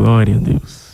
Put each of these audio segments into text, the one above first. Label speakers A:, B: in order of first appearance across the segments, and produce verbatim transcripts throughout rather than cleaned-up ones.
A: Glória a Deus.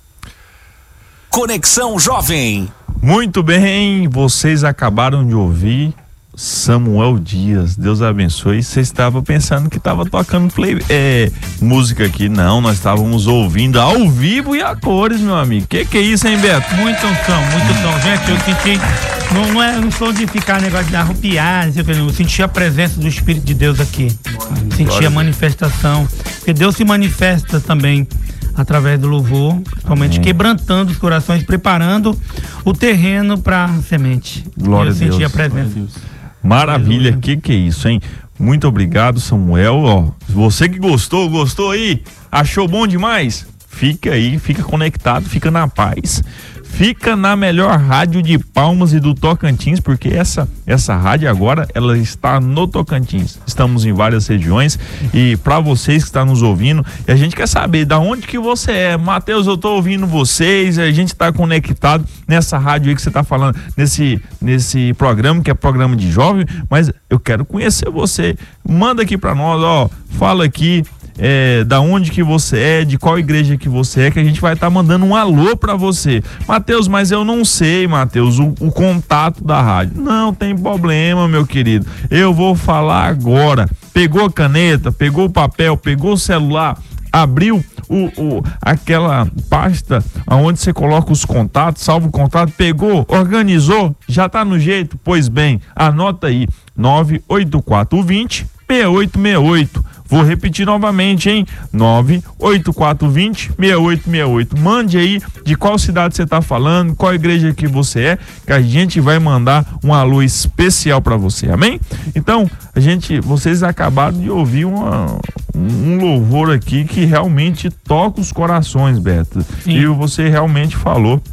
B: Conexão Jovem.
C: Muito bem, vocês acabaram de ouvir Samuel Dias, Deus abençoe. Você estava pensando que estava tocando play, é, música aqui, não, nós estávamos ouvindo ao vivo e a cores, meu amigo. Que que é isso, hein, Beto?
D: Muito som, muito som, gente, eu senti, não, não é, não sou de ficar negócio de arrupiar, não sei o que, eu senti a presença do Espírito de Deus aqui, senti a manifestação, porque Deus se manifesta também através do louvor, principalmente Amém. Quebrantando os corações, preparando o terreno para a semente.
C: Glória a Deus.
D: Eu senti a presença.
C: Maravilha, que que é isso, hein? Muito obrigado, Samuel. Ó, você que gostou, gostou aí? Achou bom demais? Fica aí, fica conectado, fica na paz. Fica na melhor rádio de Palmas e do Tocantins, porque essa essa rádio agora, ela está no Tocantins. Estamos em várias regiões e para vocês que estão nos ouvindo, e a gente quer saber da onde que você é. Mateus, eu tô ouvindo vocês, a gente tá conectado nessa rádio aí que você tá falando, nesse, nesse programa, que é programa de jovem, mas eu quero conhecer você. Manda aqui para nós, ó, fala aqui. É, da onde que você é, de qual igreja que você é, que a gente vai estar tá mandando um alô pra você. Mateus, mas eu não sei, Mateus, o, o contato da rádio. Não tem problema, meu querido. Eu vou falar agora. Pegou a caneta, pegou o papel, pegou o celular, abriu o, o, aquela pasta onde você coloca os contatos, salva o contato, pegou, organizou, já tá no jeito? Pois bem, anota aí, nove oito quatro dois zero, seis oito seis oito. Vou repetir novamente, hein? nove oito quatro dois zero, seis oito seis oito. Mande aí de qual cidade você tá falando, qual igreja que você é, que a gente vai mandar um alô especial para você, amém? Então, a gente, vocês acabaram de ouvir uma, um louvor aqui que realmente toca os corações, Beto. Sim. E você realmente falou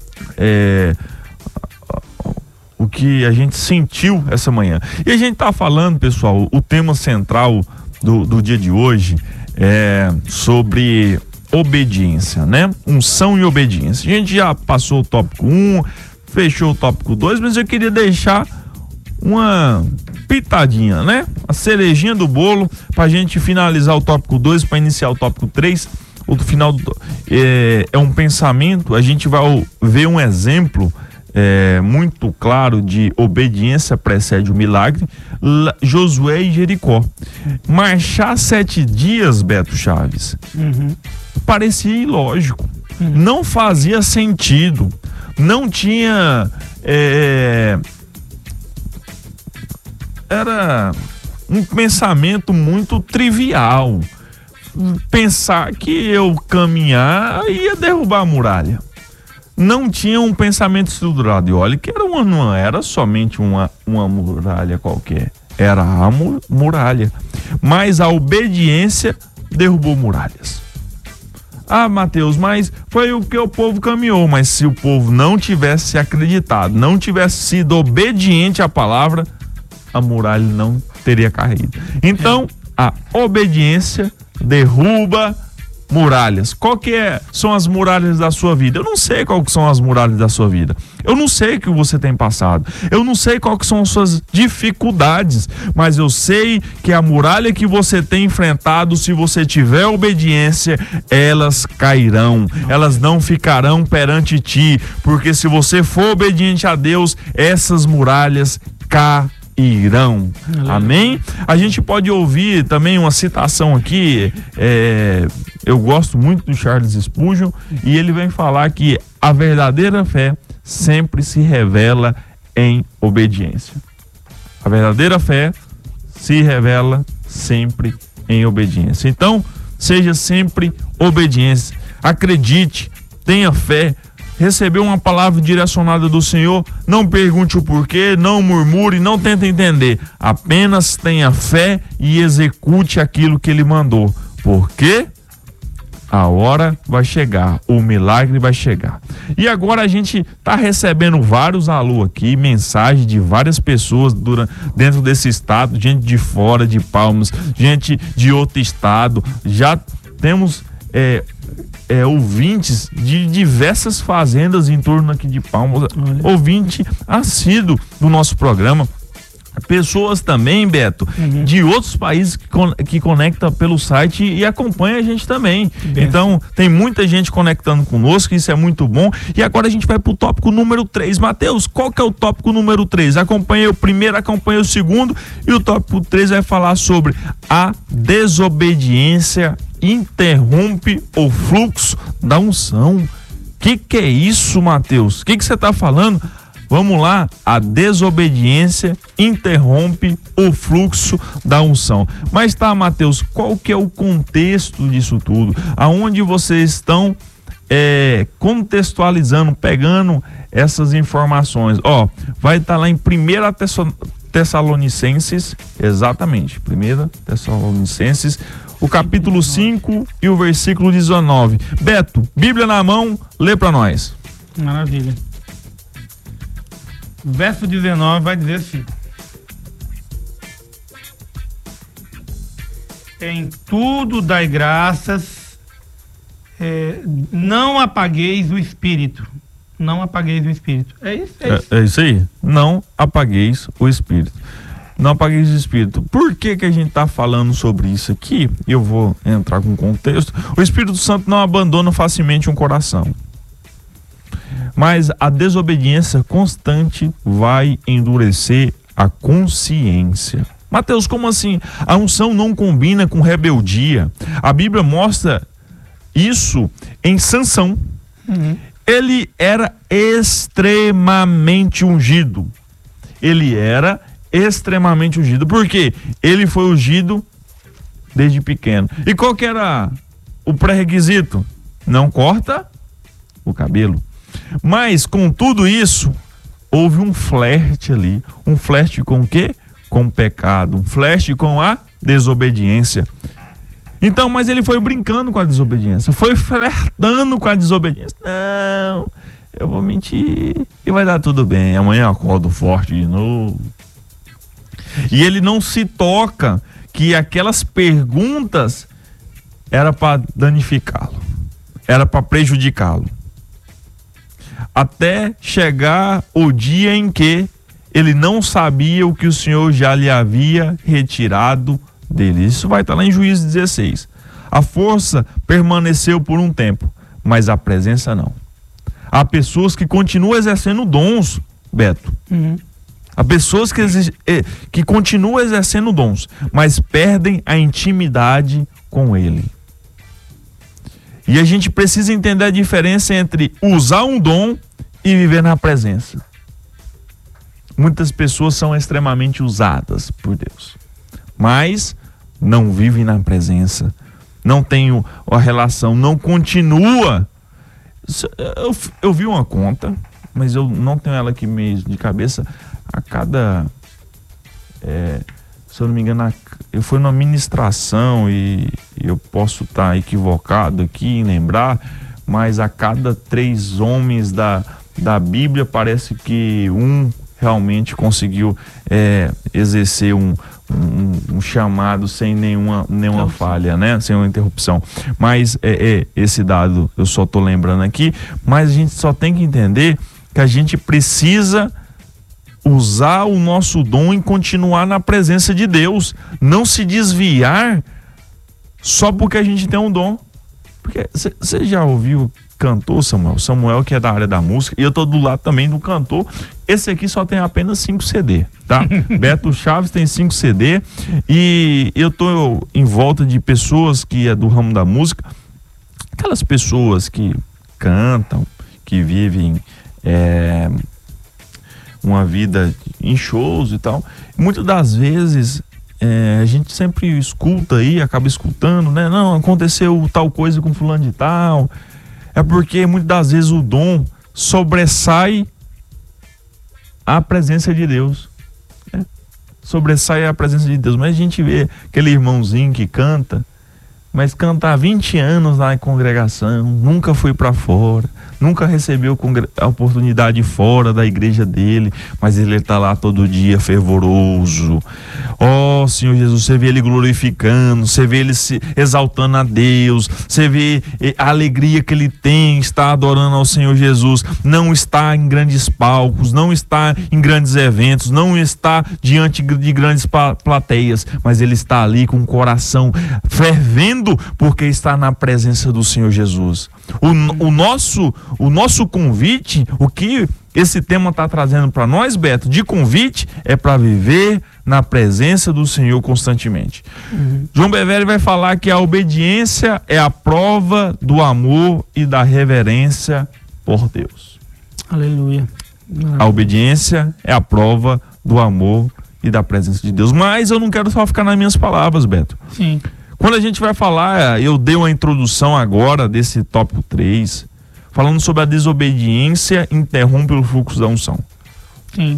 C: é, o que a gente sentiu essa manhã. E a gente tá falando, pessoal, o tema central Do, do dia de hoje é sobre obediência, né? Unção e obediência. A gente já passou o tópico um, fechou o tópico dois, mas eu queria deixar uma pitadinha, né? A cerejinha do bolo pra gente finalizar o tópico dois, para iniciar o tópico três. O final do, é, é um pensamento, a gente vai ver um exemplo É, muito claro de obediência precede o milagre. L- Josué e Jericó. Marchar sete dias, Beto Chaves, uhum. parecia ilógico, uhum. não fazia sentido, não tinha é, era um pensamento muito trivial pensar que eu caminhar ia derrubar a muralha. Não tinha um pensamento estruturado. E olha que era uma, não era somente uma, uma muralha qualquer. Era a mu- muralha. Mas a obediência derrubou muralhas. Ah, Mateus, mas foi o que o povo caminhou. Mas se o povo não tivesse acreditado, não tivesse sido obediente à palavra, a muralha não teria caído. Então, a obediência derruba muralhas. Qual que é, são as muralhas da sua vida? Eu não sei qual que são as muralhas da sua vida. Eu não sei o que você tem passado. Eu não sei qual que são as suas dificuldades, mas eu sei que a muralha que você tem enfrentado, se você tiver obediência, elas cairão. Elas não ficarão perante ti, porque se você for obediente a Deus, essas muralhas cairão. Irão. Amém? A gente pode ouvir também uma citação aqui, é, eu gosto muito do Charles Spurgeon, e ele vem falar que a verdadeira fé sempre se revela em obediência. A verdadeira fé se revela sempre em obediência. Então, seja sempre obediência. Acredite, tenha fé. Recebeu uma palavra direcionada do Senhor, não pergunte o porquê, não murmure, não tente entender. Apenas tenha fé e execute aquilo que Ele mandou. Porque a hora vai chegar, o milagre vai chegar. E agora a gente está recebendo vários alô aqui, mensagem de várias pessoas durante, dentro desse estado, gente de fora de Palmas, gente de outro estado. Já temos é, é, ouvintes de diversas fazendas em torno aqui de Palmas, ouvinte assíduo do nosso programa. pessoas também, Beto, uhum. de outros países que, con que conectam pelo site e acompanha a gente também. Bem. Então, tem muita gente conectando conosco, isso é muito bom. E agora a gente vai pro tópico número três. Mateus, qual que é o tópico número três? Acompanha o primeiro, acompanha o segundo, e o tópico três vai falar sobre a desobediência interrompe o fluxo da unção. Que que é isso, Mateus? O que que você tá falando? Vamos lá, a desobediência interrompe o fluxo da unção. Mas tá, Mateus, qual que é o contexto disso tudo? Aonde vocês estão é, contextualizando, pegando essas informações? Ó, vai estar tá lá em primeira Tessalonicenses, exatamente, primeira Tessalonicenses, o capítulo cinco e o versículo dezenove. Beto, Bíblia na mão, lê para nós.
D: Maravilha. Verso dezenove vai dizer assim: em tudo dai graças, é, não apagueis o espírito. Não apagueis o espírito. É isso, é isso.
C: É, é isso aí. Não apagueis o espírito. Não apagueis o espírito. Por que que a gente está falando sobre isso aqui? Eu vou entrar com contexto. O Espírito Santo não abandona facilmente um coração, mas a desobediência constante vai endurecer a consciência. Mateus, como assim? A unção não combina com rebeldia. A Bíblia mostra isso em Sansão. Uhum. Ele era extremamente ungido. Ele era extremamente ungido. Por quê? Ele foi ungido desde pequeno. E qual que era o pré-requisito? Não corta o cabelo. Mas com tudo isso, houve um flerte ali. Um flerte com o quê? Com o pecado. Um flerte com a desobediência. Então, mas ele foi brincando com a desobediência. Foi flertando com a desobediência. Não, eu vou mentir e vai dar tudo bem. Amanhã eu acordo forte de novo. E ele não se toca que aquelas perguntas era para danificá-lo. Era para prejudicá-lo. Até chegar o dia em que ele não sabia o que o Senhor já lhe havia retirado dele. Isso vai estar lá em Juízes dezesseis. A força permaneceu por um tempo, mas a presença não. Há pessoas que continuam exercendo dons, Beto. Uhum. Há pessoas que, que continuam exercendo dons, mas perdem a intimidade com ele. E a gente precisa entender a diferença entre usar um dom e viver na presença. Muitas pessoas são extremamente usadas por Deus, mas não vivem na presença, não tem a relação, não continua. Eu, eu vi uma conta, mas eu não tenho ela aqui mesmo de cabeça. A cada, é, se eu não me engano, eu fui numa ministração e eu posso estar equivocado aqui em lembrar, mas a cada três homens da, da Bíblia parece que um realmente conseguiu é, exercer um, um, um chamado sem nenhuma, nenhuma falha, né? Sem uma interrupção. Mas é, é, esse dado eu só tô lembrando aqui, mas a gente só tem que entender que a gente precisa usar o nosso dom e continuar na presença de Deus, não se desviar só porque a gente tem um dom. Porque você já ouviu cantor, Samuel? Samuel, que é da área da música, e eu tô do lado também do cantor. Esse aqui só tem apenas cinco C D, tá? Beto Chaves tem cinco C D e eu tô em volta de pessoas que é do ramo da música, aquelas pessoas que cantam, que vivem é, uma vida em shows e tal. Muitas das vezes é, a gente sempre escuta aí, acaba escutando, né? Não, aconteceu tal coisa com fulano de tal. É porque muitas das vezes o dom sobressai a presença de Deus. Né? Sobressai a presença de Deus. Mas a gente vê aquele irmãozinho que canta, mas canta há vinte anos na congregação, nunca foi para fora, nunca recebeu a oportunidade fora da igreja dele, mas ele está lá todo dia fervoroso. Ó, oh, Senhor Jesus, você vê ele glorificando, você vê ele se exaltando a Deus, você vê a alegria que ele tem, está adorando ao Senhor Jesus, não está em grandes palcos, não está em grandes eventos, não está diante de grandes plateias, mas ele está ali com o coração fervendo, porque está na presença do Senhor Jesus. O, o, nosso, o nosso convite, o que esse tema está trazendo para nós, Beto, de convite, é para viver na presença do Senhor constantemente. Uhum. João Beverly vai falar que a obediência é a prova do amor e da reverência por Deus.
D: Aleluia.
C: A obediência é a prova do amor e da presença de Deus. Mas eu não quero só ficar nas minhas palavras, Beto.
D: Sim.
C: Quando a gente vai falar, eu dei uma introdução agora desse tópico três, falando sobre a desobediência interrompe o fluxo da unção.
D: Sim.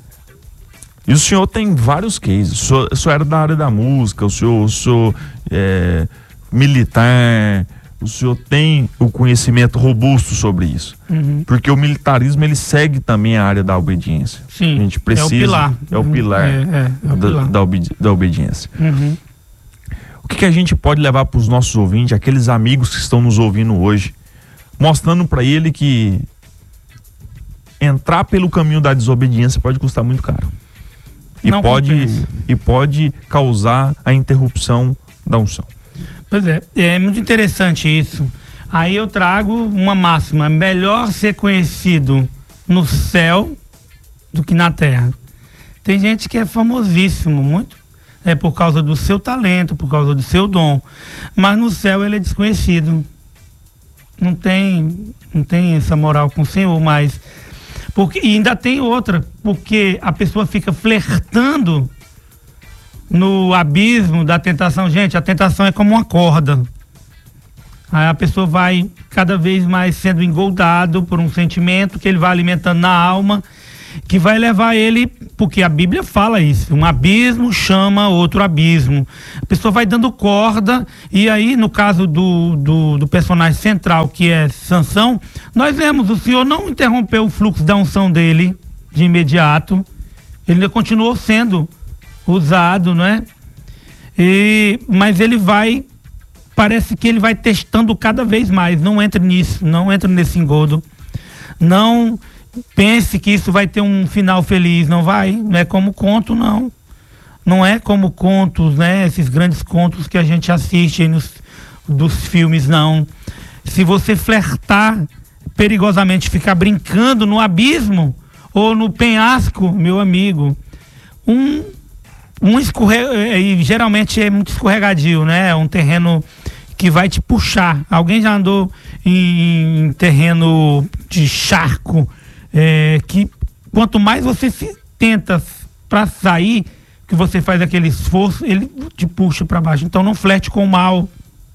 C: E o senhor tem vários cases. O senhor, o senhor era da área da música, o senhor, o senhor é militar, o senhor tem o conhecimento robusto sobre isso. Uhum. Porque o militarismo, ele segue também a área da obediência.
D: Sim,
C: a gente precisa,
D: é o pilar.
C: É o pilar,
D: é, é, é o
C: da,
D: pilar.
C: Da, obedi da obediência.
D: Uhum.
C: O que, que a gente pode levar para os nossos ouvintes, aqueles amigos que estão nos ouvindo hoje, mostrando para ele que entrar pelo caminho da desobediência pode custar muito caro. E
D: Não
C: pode,
D: compensa.
C: e pode causar a interrupção da unção.
D: Pois é, é muito interessante isso. Aí eu trago uma máxima: melhor ser conhecido no céu do que na terra. Tem gente que é famosíssimo, muito, é por causa do seu talento, por causa do seu dom, mas no céu ele é desconhecido. Não tem, não tem essa moral com o Senhor, mas porque, e ainda tem outra, porque a pessoa fica flertando no abismo da tentação. Gente, a tentação é como uma corda. Aí a pessoa vai cada vez mais sendo engoldado por um sentimento que ele vai alimentando na alma, que vai levar ele, porque a Bíblia fala isso, um abismo chama outro abismo. A pessoa vai dando corda, e aí no caso do, do, do personagem central, que é Sansão, nós vemos, o Senhor não interrompeu o fluxo da unção dele de imediato, ele continuou sendo usado, não é? E, mas ele vai, parece que ele vai testando cada vez mais. Não entre nisso, não entre nesse engodo, não pense que isso vai ter um final feliz, não vai, não é como conto, não. Não é como contos, né? Esses grandes contos que a gente assiste aí nos dos filmes, não. Se você flertar perigosamente, ficar brincando no abismo ou no penhasco, meu amigo, um, um escorrega, e geralmente é muito escorregadio, né? É um terreno que vai te puxar. Alguém já andou em, em terreno de charco, É, que quanto mais você se tenta para sair, que você faz aquele esforço, ele te puxa para baixo. Então não flerte com o mal.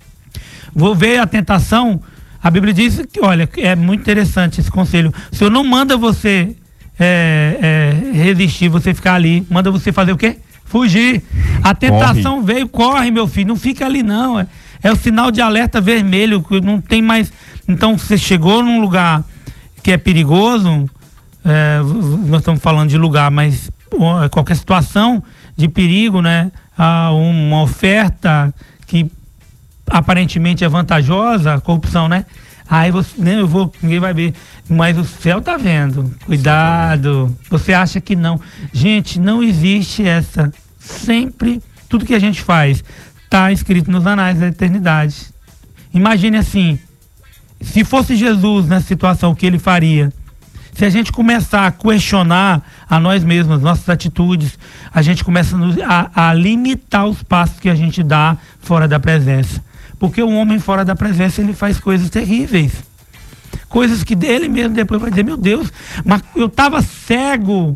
D: Vou ver a tentação. A Bíblia diz que, olha, é muito interessante esse conselho. O Senhor não manda você é, é, resistir, você ficar ali. Manda você fazer o quê? Fugir. A tentação corre. Veio, corre, meu filho. Não fica ali, não. É, é o sinal de alerta vermelho. Não tem mais. Então você chegou num lugar que é perigoso, é, nós estamos falando de lugar, mas qualquer situação de perigo, né? Ah, uma oferta que aparentemente é vantajosa, corrupção, né? Aí você, né, eu vou, ninguém vai ver, mas o céu tá vendo. Cuidado. Você acha que não? Gente, não existe essa. Sempre, tudo que a gente faz tá escrito nos anais da eternidade. Imagine assim, se fosse Jesus nessa situação, o que ele faria? Se a gente começar a questionar a nós mesmos, nossas atitudes, a gente começa a, a limitar os passos que a gente dá fora da presença. Porque o homem fora da presença, ele faz coisas terríveis. Coisas que ele mesmo depois vai dizer, meu Deus, mas eu estava cego.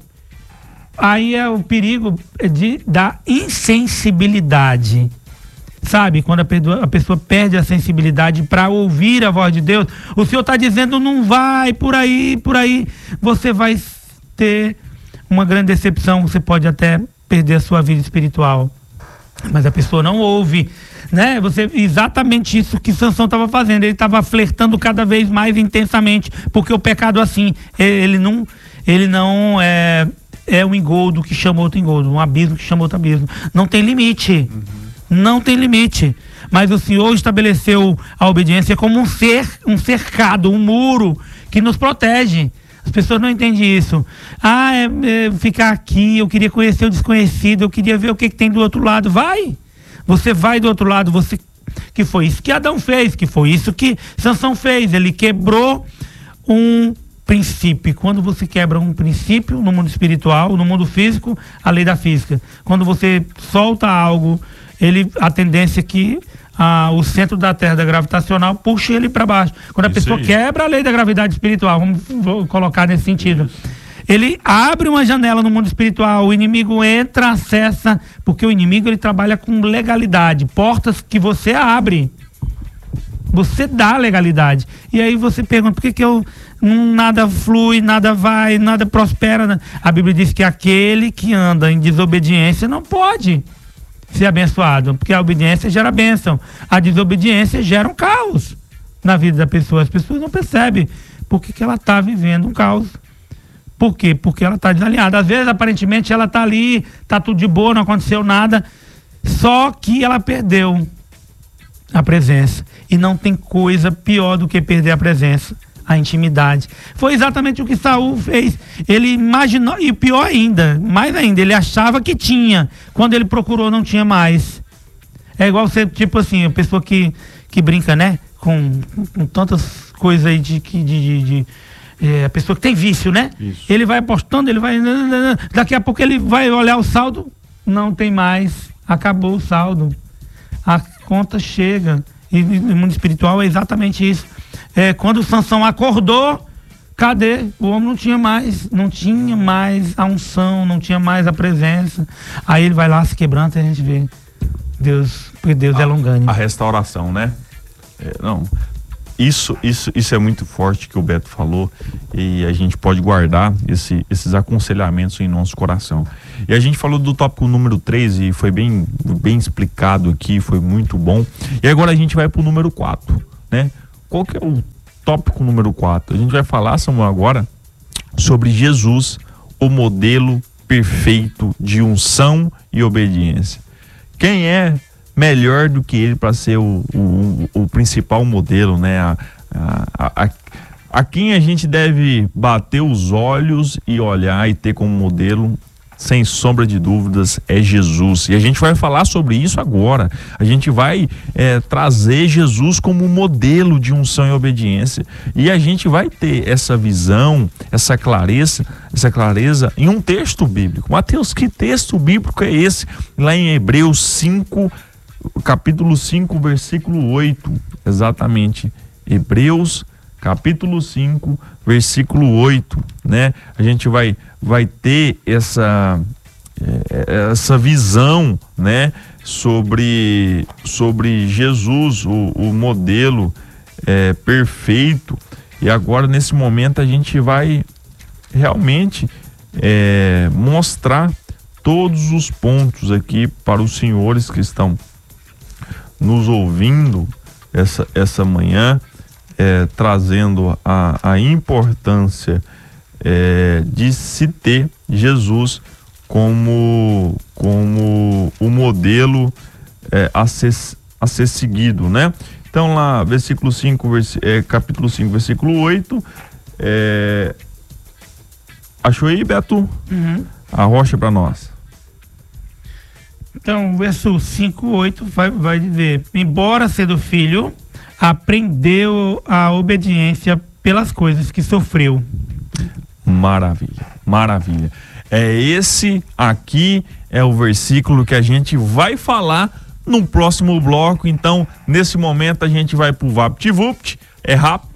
D: Aí é o perigo de, da insensibilidade. Sabe, quando a pessoa, a pessoa perde a sensibilidade para ouvir a voz de Deus, o Senhor está dizendo, não vai por aí, por aí, você vai ter uma grande decepção, você pode até perder a sua vida espiritual. Mas a pessoa não ouve, né? Você, exatamente isso que Sansão estava fazendo. Ele estava flertando cada vez mais intensamente, porque o pecado assim, ele não, ele não é, é um engodo que chama outro engodo, um abismo que chama outro abismo. Não tem limite. Uhum. Não tem limite. Mas o Senhor estabeleceu a obediência como um ser, um cercado, um muro que nos protege. As pessoas não entendem isso. Ah, é, é, ficar aqui, eu queria conhecer o desconhecido, eu queria ver o que, que tem do outro lado. Vai! Você vai do outro lado, você... que foi isso que Adão fez, que foi isso que Sansão fez. Ele quebrou um princípio. Quando você quebra um princípio no mundo espiritual, no mundo físico, a lei da física. Quando você solta algo, ele, a tendência é que ah, o centro da Terra da gravitacional puxa ele para baixo. Quando a isso pessoa aí. Quebra a lei da gravidade espiritual, vamos vou colocar nesse sentido. Ele abre uma janela no mundo espiritual, o inimigo entra, acessa, porque o inimigo ele trabalha com legalidade, portas que você abre, você dá legalidade. E aí você pergunta, por que que eu, nada flui, nada vai, nada prospera? Né? A Bíblia diz que aquele que anda em desobediência não pode ser abençoado, porque a obediência gera bênção, a desobediência gera um caos na vida da pessoa. As pessoas não percebem por que que ela está vivendo um caos. Por quê? Porque ela está desalinhada. Às vezes, aparentemente, ela está ali, está tudo de boa, não aconteceu nada, só que ela perdeu a presença. E não tem coisa pior do que perder a presença, a intimidade. Foi exatamente o que Saul fez. Ele imaginou, e pior ainda, mais ainda, ele achava que tinha. Quando ele procurou, não tinha mais. É igual ser, tipo assim, a pessoa que, que brinca, né? Com, com tantas coisas aí de... de, de, de É, a pessoa que tem vício, né? Isso. Ele vai apostando, ele vai... Daqui a pouco ele vai olhar o saldo, não tem mais, acabou o saldo. A conta chega. E no mundo espiritual é exatamente isso. É, quando o Sansão acordou, cadê? O homem não tinha mais, não tinha mais a unção, não tinha mais a presença. Aí ele vai lá, se quebranta e a gente vê Deus, porque Deus a, é longânimo.
C: A restauração, né? É, não... Isso, isso, isso é muito forte que o Beto falou, e a gente pode guardar esse, esses aconselhamentos em nosso coração. E a gente falou do tópico número três e foi bem, bem explicado aqui, foi muito bom. E agora a gente vai pro número quatro, né? Qual que é o tópico número quatro? A gente vai falar, Samuel, agora sobre Jesus, o modelo perfeito de unção e obediência. Quem é melhor do que ele para ser o, o, o principal modelo, né? A, a, a, a quem a gente deve bater os olhos e olhar e ter como modelo, sem sombra de dúvidas, é Jesus. E a gente vai falar sobre isso agora. A gente vai é, trazer Jesus como modelo de unção e obediência. E a gente vai ter essa visão, essa clareza, essa clareza em um texto bíblico. Mateus, que texto bíblico é esse? Lá em Hebreus cinco, capítulo cinco, versículo oito, exatamente. Hebreus, capítulo cinco, versículo oito, né? A gente vai, vai ter essa, é, essa visão, né? Sobre, sobre Jesus, o, o modelo é, perfeito. E agora, nesse momento, a gente vai realmente é, mostrar todos os pontos aqui para os senhores que estão nos ouvindo essa, essa manhã, é, trazendo a, a importância é, de se ter Jesus como, como o modelo é, a, ser, a ser seguido, né? Então lá, versículo cinco, vers, é, capítulo cinco, versículo oito, é, achou aí, Beto?
D: Uhum.
C: Arrocha para nós.
D: Então, verso cinco, oito vai, vai dizer: embora sendo filho, aprendeu a obediência pelas coisas que sofreu.
C: Maravilha, maravilha. É esse aqui é o versículo que a gente vai falar no próximo bloco. Então, nesse momento a gente vai pro VaptVupt, é rápido.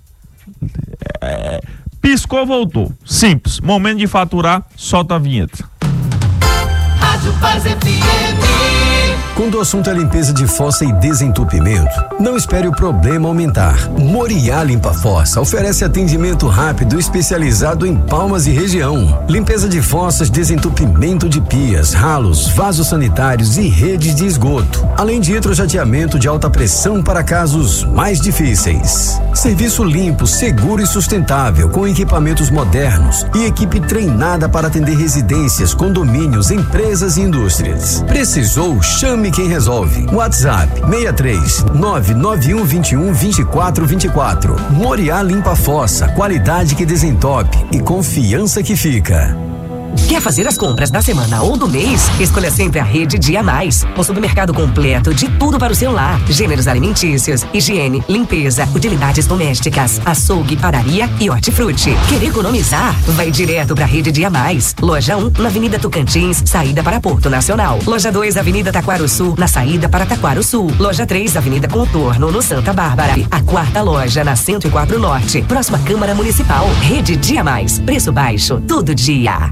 C: É, piscou, voltou. Simples. Momento de faturar, solta a vinheta.
A: Rádio Paz F M. Quando o assunto é limpeza de fossa e desentupimento, não espere o problema aumentar. Moriá Limpa Fossa oferece atendimento rápido especializado em Palmas e região. Limpeza de fossas, desentupimento de pias, ralos, vasos sanitários e redes de esgoto. Além de hidrojateamento de alta pressão para casos mais difíceis. Serviço limpo, seguro e sustentável, com equipamentos modernos e equipe treinada para atender residências, condomínios, empresas e indústrias. Precisou? Chame quem resolve. WhatsApp seis três nove nove um dois um dois quatro dois quatro. Moriá Limpa Fossa, qualidade que desentope e confiança que fica.
B: Quer fazer as compras da semana ou do mês? Escolha sempre a Rede Dia Mais. O supermercado completo de tudo para o seu lar. Gêneros alimentícios, higiene, limpeza, utilidades domésticas, açougue, padaria e hortifruti. Quer economizar? Vai direto para a Rede Dia Mais. Loja um, na Avenida Tocantins, saída para Porto Nacional. Loja dois, Avenida Taquaro Sul, na saída para Taquaro Sul. Loja três, Avenida Contorno, no Santa Bárbara. A quarta loja, na cento e quatro Norte, próxima Câmara Municipal. Rede Dia Mais. Preço baixo, todo dia.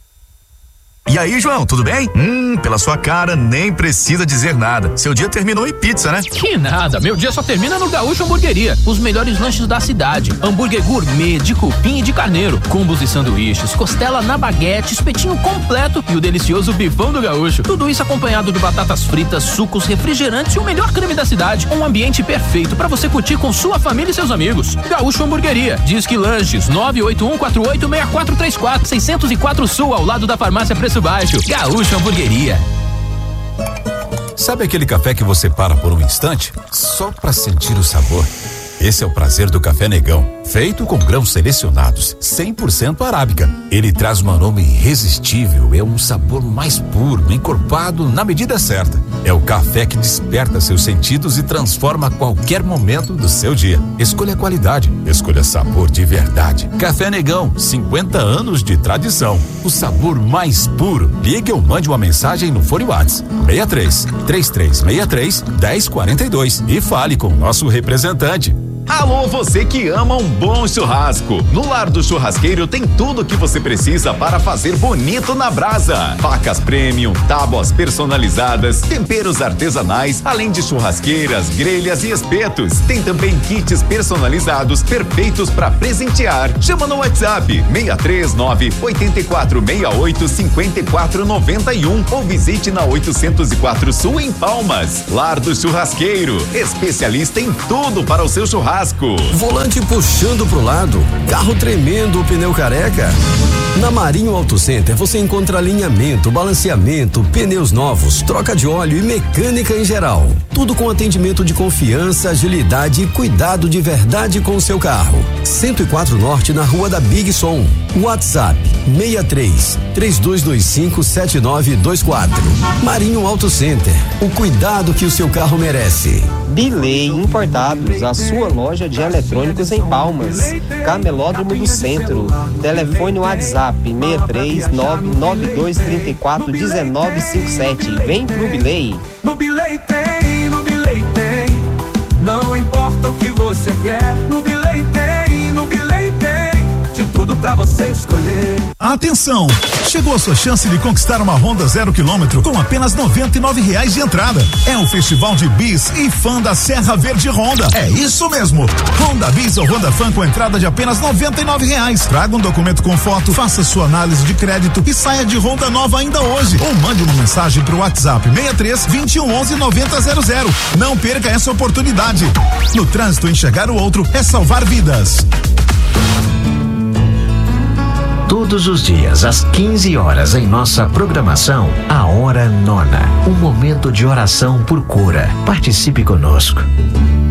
E: E aí, João, tudo bem? Hum, pela sua cara, nem precisa dizer nada. Seu dia terminou em pizza, né?
F: Que nada, meu dia só termina no Gaúcho Hamburgueria. Os melhores lanches da cidade. Hambúrguer gourmet, de cupim e de carneiro. Combos e sanduíches, costela na baguete, espetinho completo e o delicioso bifão do Gaúcho. Tudo isso acompanhado de batatas fritas, sucos, refrigerantes e o melhor creme da cidade. Um ambiente perfeito para você curtir com sua família e seus amigos. Gaúcho Hamburgueria. Disque Lanches nove oito um quatro oito seis quatro três quatro, seiscentos e quatro Sul, ao lado da farmácia Preço Baixo. Gaúcho Hamburgueria.
G: Sabe aquele café que você para por um instante só para sentir o sabor? Esse é o prazer do Café Negão, feito com grãos selecionados, cem por cento arábica. Ele traz um aroma irresistível, é um sabor mais puro, encorpado na medida certa. É o café que desperta seus sentidos e transforma qualquer momento do seu dia. Escolha qualidade, escolha sabor de verdade. Café Negão, cinquenta anos de tradição. O sabor mais puro. Ligue ou mande uma mensagem no Fone WhatsApp seis três, três três seis três, um zero quatro dois e fale com o nosso representante.
H: Alô, você que ama um bom churrasco. No Lar do Churrasqueiro tem tudo o que você precisa para fazer bonito na brasa. Facas premium, tábuas personalizadas, temperos artesanais, além de churrasqueiras, grelhas e espetos. Tem também kits personalizados perfeitos para presentear. Chama no WhatsApp seis três nove, oito quatro seis oito, cinco quatro nove um ou visite na oitocentos e quatro Sul em Palmas. Lar do Churrasqueiro, especialista em tudo para o seu churrasco.
A: Volante puxando pro lado, carro tremendo, pneu careca. Na Marinho Auto Center você encontra alinhamento, balanceamento, pneus novos, troca de óleo e mecânica em geral. Tudo com atendimento de confiança, agilidade e cuidado de verdade com o seu carro. cento e quatro Norte, na Rua da Big Som. WhatsApp seis três, três dois dois cinco, sete nove dois quatro. Marinho Auto Center, o cuidado que o seu carro merece.
I: Bilei Importados, a sua loja de eletrônicos em Palmas. Camelódromo do Centro. Telefone WhatsApp seis três nove, nove dois três quatro, um nove cinco sete. Vem pro Bilei.
J: No Bilei tem, no Bilei tem. Não importa o que você quer. No Bilei tem, no Bilei tem. De tudo pra você escolher.
K: Atenção! Chegou a sua chance de conquistar uma Honda zero quilômetro com apenas noventa e nove reais de entrada. É o Festival de Bis e Fã da Serra Verde Honda. É isso mesmo! Honda Bis ou Honda Fã com entrada de apenas noventa e nove reais. Traga um documento com foto, faça sua análise de crédito e saia de Honda nova ainda hoje. Ou mande uma mensagem pro WhatsApp seis três, vinte e um, onze, noventa zero zero. Não perca essa oportunidade. No trânsito, enxergar o outro é salvar vidas.
L: Todos os dias, às quinze horas, em nossa programação, a Hora Nona. Um momento de oração por cura. Participe conosco.